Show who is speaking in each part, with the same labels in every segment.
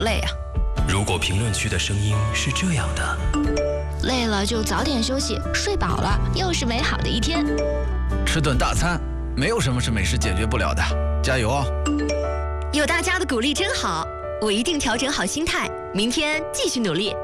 Speaker 1: 累啊。
Speaker 2: 如果评论区的声音是这样的：
Speaker 1: 累了就早点休息，睡饱了又是美好的一天。
Speaker 3: 吃顿大餐，没有什么是美食解决不了的，加油哦！
Speaker 4: 有大家的鼓励真好，我一定调整好心态，明天继续努力。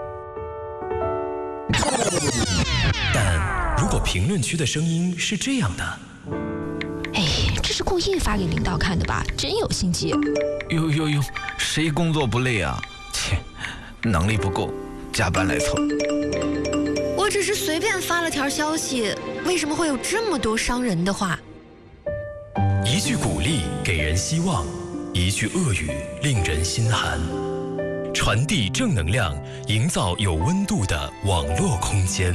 Speaker 2: 但如果评论区的声音是这样的：
Speaker 1: 哎，这是故意发给领导看的吧？真有心机。
Speaker 3: 哟，谁工作不累啊？切，能力不够，加班来凑。
Speaker 4: 我只是随便发了条消息，为什么会有这么多伤人的话？
Speaker 2: 一句鼓励给人希望，一句恶语令人心寒。传递正能量，营造有温度的网络空间。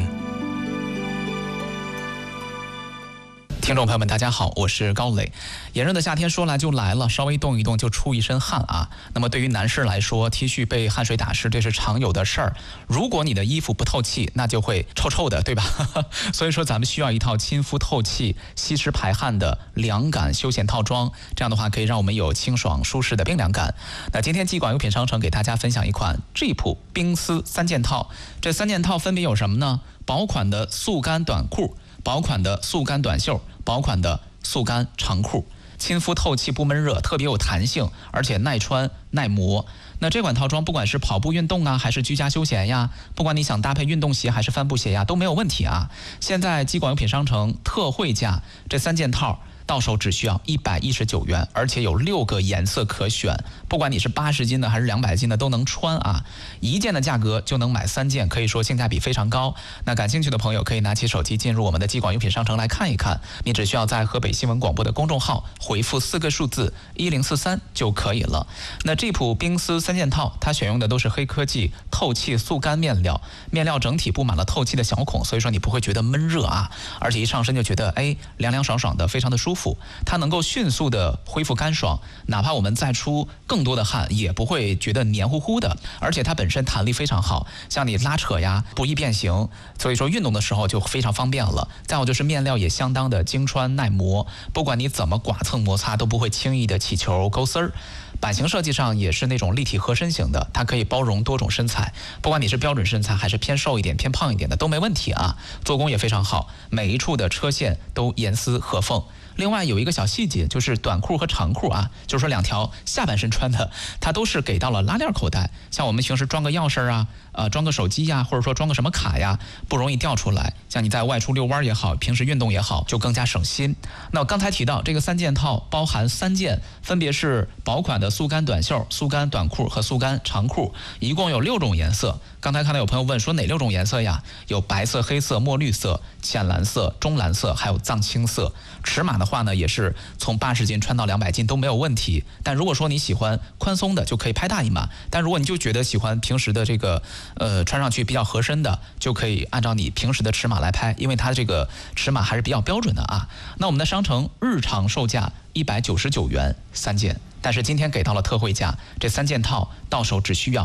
Speaker 5: 听众朋友们，大家好，我是高磊。炎热的夏天说来就来了，稍微动一动就出一身汗啊。那么对于男士来说 ，T 恤被汗水打湿，这是常有的事儿。如果你的衣服不透气，那就会臭臭的，对吧？所以说咱们需要一套亲肤透气、吸湿排汗的凉感休闲套装，这样的话可以让我们有清爽舒适的冰凉感。那今天季广优品商城给大家分享一款 Jeep 冰丝3件套，这3件套分别有什么呢？薄款的速干短裤，薄款的速干短袖，薄款的速干长裤，亲肤透气不闷热，特别有弹性，而且耐穿耐磨。那这款套装不管是跑步运动啊，还是居家休闲呀，不管你想搭配运动鞋还是帆布鞋呀，都没有问题啊。现在季广优品商城特惠价，这3件套到手只需要119元，而且有6个颜色可选，不管你是80斤的还是200斤的都能穿啊。1件的价格就能买3件，可以说性价比非常高。那感兴趣的朋友可以拿起手机进入我们的季广优品商城来看一看，你只需要在河北新闻广播的公众号回复4个数字1043就可以了。那这普冰丝3件套，它选用的都是黑科技透气速干面料，面料整体布满了透气的小孔，所以说你不会觉得闷热啊，而且一上身就觉得凉凉爽爽的，非常的舒服。它能够迅速的恢复干爽，哪怕我们再出更多的汗也不会觉得黏糊糊的，而且它本身弹力非常好，像你拉扯呀不易变形，所以说运动的时候就非常方便了。再有就是面料也相当的经穿耐磨，不管你怎么剐蹭摩擦都不会轻易的起球勾丝儿。版型设计上也是那种立体合身型的，它可以包容多种身材，不管你是标准身材还是偏瘦一点偏胖一点的都没问题啊。做工也非常好，每一处的车线都严丝合缝。另外有一个小细节，就是短裤和长裤啊，就是说2条下半身穿的，它都是给到了拉链口袋，像我们平时装个钥匙啊，装个手机呀，或者说装个什么卡呀，不容易掉出来。像你在外出遛弯也好，平时运动也好，就更加省心。那我刚才提到这个3件套包含3件，分别是薄款的速干短袖、速干短裤和速干长裤，一共有6种颜色。刚才看到有朋友问说哪6种颜色呀？有白色、黑色、墨绿色、浅蓝色、中蓝色，还有藏青色。尺码的话呢，也是从80斤穿到200斤都没有问题。但如果说你喜欢宽松的，就可以拍大一码；但如果你就觉得喜欢平时的这个穿上去比较合身的，就可以按照你平时的尺码来拍，因为它这个尺码还是比较标准的啊。那我们的商城日常售价199元3件。但是今天给到了特惠价，这3件套到手只需要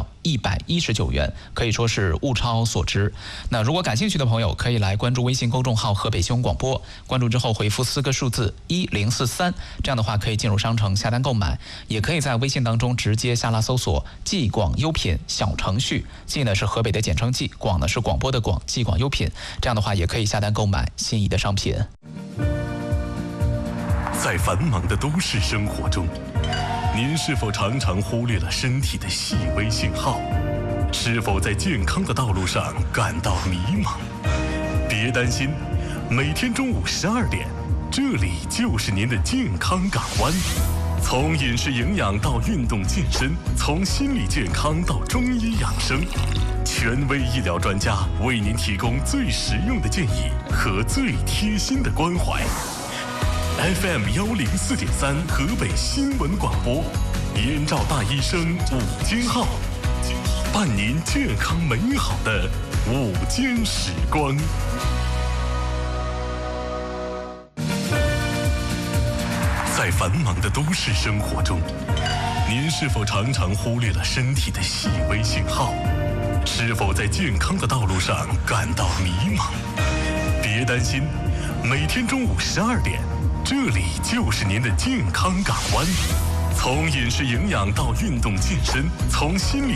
Speaker 5: 119元，可以说是物超所值。那如果感兴趣的朋友，可以来关注微信公众号河北新闻广播，关注之后回复4个数字1043，这样的话可以进入商城下单购买，也可以在微信当中直接下拉搜索季广优品小程序，季呢是河北的简称季，广呢是广播的广，季广优品，这样的话也可以下单购买心仪的商品。
Speaker 6: 在繁忙的都市生活中，您是否常常忽略了身体的细微信号？是否在健康的道路上感到迷茫？别担心，每天中午12点，这里就是您的健康港湾。从饮食营养到运动健身，从心理健康到中医养生，权威医疗专家为您提供最实用的建议和最贴心的关怀。FM 104.3河北新闻广播，燕赵大医生午间号，伴您健康美好的午间时光。在繁忙的都市生活中，您是否常常忽略了身体的细微信号？是否在健康的道路上感到迷茫？别担心，每天中午12点，这里就是您的健康港湾。 从饮食营养到运动健身，从心理